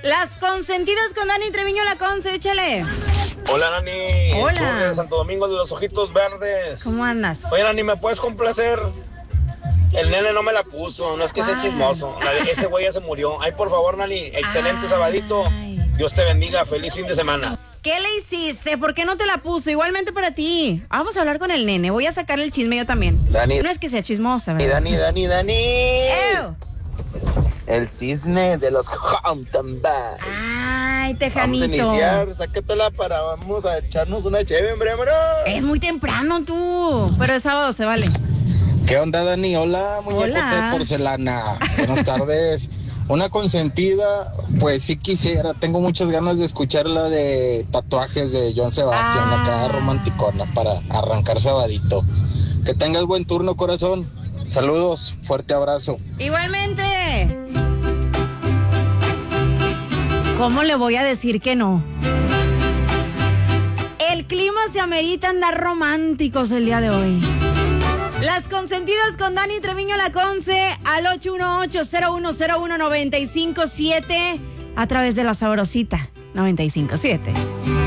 Las consentidas con Dani Treviño La Conce, échale. Hola, Nani. Hola. Soy de Santo Domingo de los Ojitos Verdes. ¿Cómo andas? Oye, Nani, ¿me puedes complacer? El nene no me la puso, no es que sea chismoso. Ese güey ya se murió. Ay, por favor, Nani, excelente sabadito. Dios te bendiga, feliz fin de semana. ¿Qué le hiciste? ¿Por qué no te la puso? Igualmente para ti. Vamos a hablar con el nene. Voy a sacarle el chisme yo también. Dani. No es que sea chismosa, ¿verdad? Dani. ¡Ew! El cisne de los Hampton Bays. Ay, Tejanito. Vamos a iniciar, sácatela vamos a echarnos una cheve, hombre. Es muy temprano tú, pero es sábado, se vale. ¿Qué onda, Dani? Hola, muñecote Hola. de porcelana. Buenas tardes. Una consentida, pues sí quisiera. Tengo muchas ganas de escuchar la de tatuajes de John Sebastián, acá romanticona, para arrancar sabadito. Que tengas buen turno, corazón. Saludos, fuerte abrazo. Igualmente. ¿Cómo le voy a decir que no? El clima se amerita andar románticos el día de hoy. Las consentidas con Dani Treviño La Conce al 818-0101-957 a través de la Sabrosita 957.